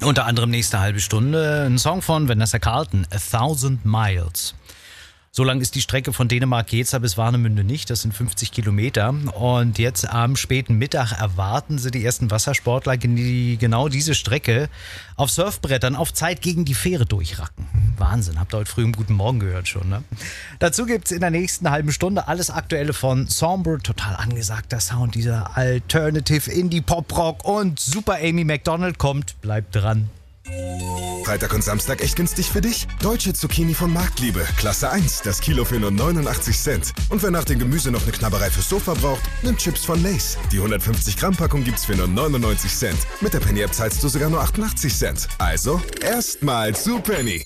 Unter anderem nächste halbe Stunde ein Song von Vanessa Carlton, 1000 Miles. So lang ist die Strecke von Dänemark-Geza bis Warnemünde nicht, das sind 50 Kilometer. Und jetzt am späten Mittag erwarten sie die ersten Wassersportler, die genau diese Strecke auf Surfbrettern auf Zeit gegen die Fähre durchracken. Wahnsinn, habt ihr heute früh im Guten Morgen gehört schon, ne? Dazu gibt's in der nächsten halben Stunde alles Aktuelle von Sombre, total angesagter Sound, dieser Alternative Indie Pop Rock und Super Amy Macdonald kommt, bleibt dran. Freitag und Samstag echt günstig für dich? Deutsche Zucchini von Marktliebe, Klasse 1, das Kilo für nur 89 Cent. Und wer nach dem Gemüse noch eine Knabberei fürs Sofa braucht, nimmt Chips von Lay's. Die 150 Gramm Packung gibt's für nur 99 Cent. Mit der Penny-App zahlst du sogar nur 88 Cent. Also, erstmal zu Penny.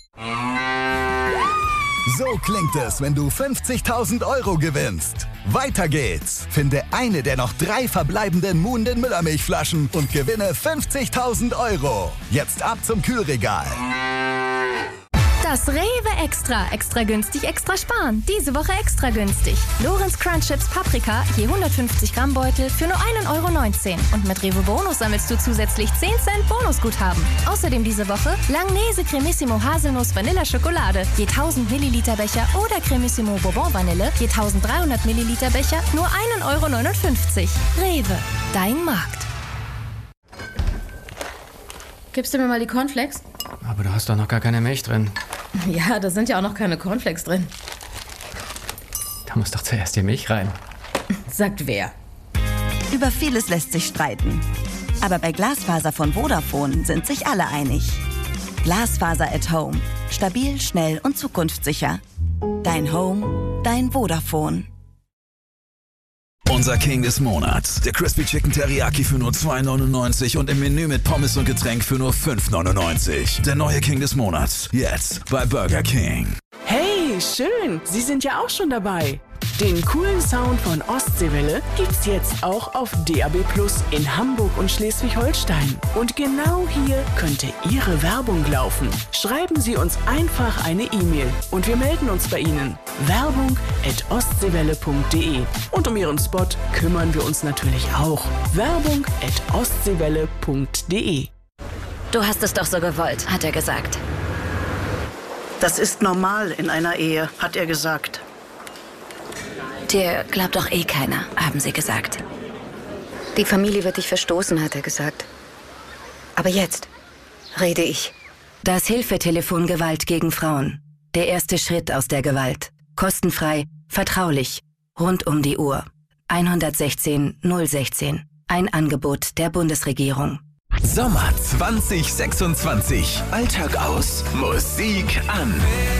So klingt es, wenn du 50.000 Euro gewinnst. Weiter geht's. Finde eine der noch 3 verbleibenden Muhnden Müllermilchflaschen und gewinne 50.000 Euro. Jetzt ab zum Kühlregal. Das Rewe Extra. Extra günstig, extra sparen. Diese Woche extra günstig. Lorenz Crunch Chips Paprika, je 150 Gramm Beutel für nur 1,19 €. Und mit Rewe Bonus sammelst du zusätzlich 10 Cent Bonusguthaben. Außerdem diese Woche Langnese Cremissimo Haselnuss Vanilla Schokolade, je 1000 Milliliter Becher oder Cremissimo Bourbon Vanille, je 1300 Milliliter Becher, nur 1,59 €. Rewe, dein Markt. Gibst du mir mal die Cornflakes? Aber du hast doch noch gar keine Milch drin. Ja, da sind ja auch noch keine Cornflakes drin. Da muss doch zuerst die Milch rein. Sagt wer? Über vieles lässt sich streiten. Aber bei Glasfaser von Vodafone sind sich alle einig. Glasfaser at Home. Stabil, schnell und zukunftssicher. Dein Home, dein Vodafone. Unser King des Monats. Der Crispy Chicken Teriyaki für nur 2,99 und im Menü mit Pommes und Getränk für nur 5,99. Der neue King des Monats. Jetzt bei Burger King. Hey, schön. Sie sind ja auch schon dabei. Den coolen Sound von Ostseewelle gibt's jetzt auch auf DAB+ in Hamburg und Schleswig-Holstein. Und genau hier könnte Ihre Werbung laufen. Schreiben Sie uns einfach eine E-Mail und wir melden uns bei Ihnen. Werbung@ostseewelle.de. Und um Ihren Spot kümmern wir uns natürlich auch. Werbung@ostseewelle.de. Du hast es doch so gewollt, hat er gesagt. Das ist normal in einer Ehe, hat er gesagt. Dir glaubt doch eh keiner, haben sie gesagt. Die Familie wird dich verstoßen, hat er gesagt. Aber jetzt rede ich. Das Hilfetelefon Gewalt gegen Frauen. Der erste Schritt aus der Gewalt. Kostenfrei, vertraulich, rund um die Uhr. 116 016. Ein Angebot der Bundesregierung. Sommer 2026. Alltag aus, Musik an.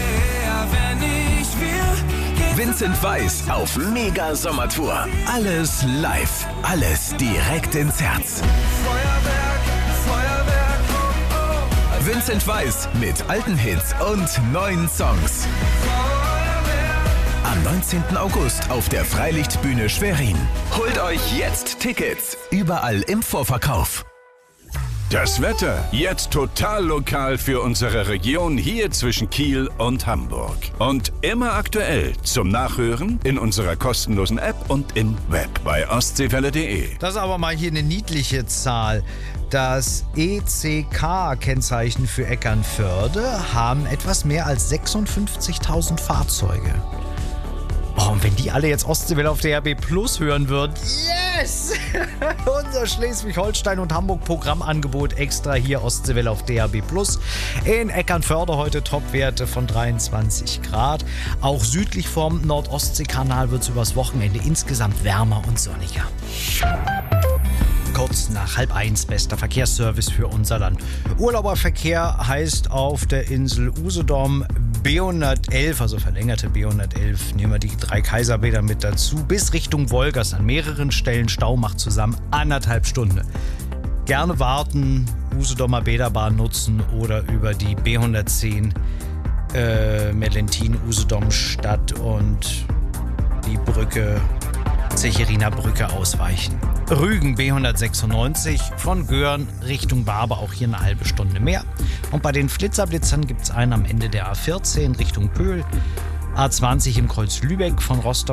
Vincent Weiss auf Mega-Sommertour. Alles live, alles direkt ins Herz. Vincent Weiss mit alten Hits und neuen Songs. Am 19. August auf der Freilichtbühne Schwerin. Holt euch jetzt Tickets. Überall im Vorverkauf. Das Wetter jetzt total lokal für unsere Region hier zwischen Kiel und Hamburg. Und immer aktuell zum Nachhören in unserer kostenlosen App und im Web bei ostseewelle.de. Das ist aber mal hier eine niedliche Zahl. Das ECK-Kennzeichen für Eckernförde haben etwas mehr als 56.000 Fahrzeuge. Oh, und wenn die alle jetzt Ostseewelle auf DAB+ hören würden, yes! Unser Schleswig-Holstein und Hamburg-Programmangebot extra hier Ostseewelle auf DAB+. In Eckernförde heute Topwerte von 23 Grad. Auch südlich vom Nord-Ostsee-Kanal wird es übers Wochenende insgesamt wärmer und sonniger. Kurz nach 12:30 bester Verkehrsservice für unser Land. Urlauberverkehr heißt auf der Insel Usedom B111, also verlängerte B111, nehmen wir die 3 Kaiserbäder mit dazu, bis Richtung Wolgast an mehreren Stellen Stau, macht zusammen 1,5 Stunden. Gerne warten, Usedomer Bäderbahn nutzen oder über die B110 Mellentin, Usedom Stadt und die Brücke, Zecheriner Brücke ausweichen. Rügen B196 von Göhren Richtung Barbe, auch hier eine halbe Stunde mehr. Und bei den Flitzerblitzern gibt es einen am Ende der A14 Richtung Pöhl, A20 im Kreuz Lübeck von Rostock